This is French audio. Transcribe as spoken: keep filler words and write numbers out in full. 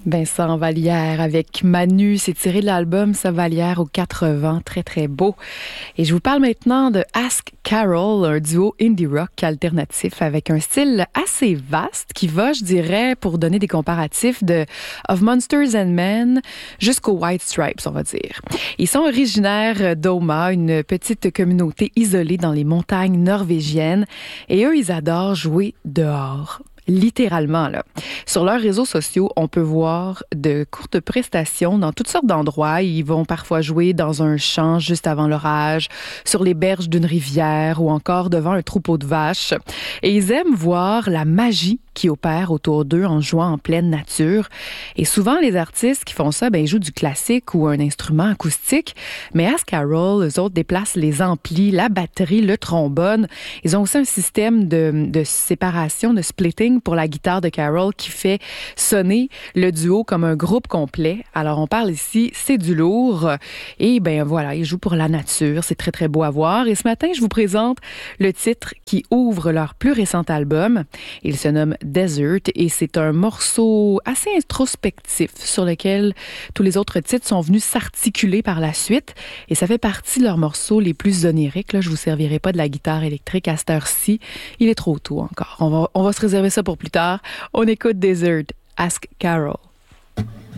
Vincent Vallière avec Manu, c'est tiré de l'album Savalière aux quatre vents, très très beau. Et je vous parle maintenant de Ask Carol, un duo indie rock alternatif avec un style assez vaste qui va, je dirais, pour donner des comparatifs, de Of Monsters and Men jusqu'aux White Stripes, on va dire. Ils sont originaires d'Oma, une petite communauté isolée dans les montagnes norvégiennes, et eux, ils adorent jouer dehors. Littéralement, là. Sur leurs réseaux sociaux, on peut voir de courtes prestations dans toutes sortes d'endroits. Ils vont parfois jouer dans un champ juste avant l'orage, sur les berges d'une rivière ou encore devant un troupeau de vaches. Et ils aiment voir la magie qui opère autour d'eux en jouant en pleine nature. Et souvent, les artistes qui font ça, ben, ils jouent du classique ou un instrument acoustique. Mais Ask Carol, eux autres, déplacent les amplis, la batterie, le trombone. Ils ont aussi un système de, de séparation, de splitting pour la guitare de Carol qui fait sonner le duo comme un groupe complet. Alors, on parle ici, c'est du lourd. Et ben voilà, ils jouent pour la nature. C'est très, très beau à voir. Et ce matin, je vous présente le titre qui ouvre leur plus récent album. Il se nomme Desert et c'est un morceau assez introspectif sur lequel tous les autres titres sont venus s'articuler par la suite. Et ça fait partie de leurs morceaux les plus oniriques. Là, je vous servirai pas de la guitare électrique à cette heure-ci. Il est trop tôt encore. On va, on va se réserver ça pour plus tard. On écoute Desert, Ask Carol.